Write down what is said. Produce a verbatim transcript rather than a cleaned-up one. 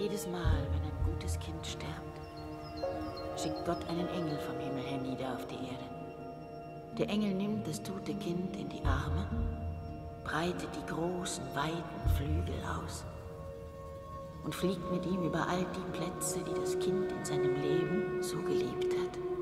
Jedes Mal, wenn ein gutes Kind stirbt, schickt Gott einen Engel vom Himmel hernieder auf die Erde. Der Engel nimmt das tote Kind in die Arme, breitet die großen, weiten Flügel aus und fliegt mit ihm über all die Plätze, die das Kind in seinem Leben so geliebt hat.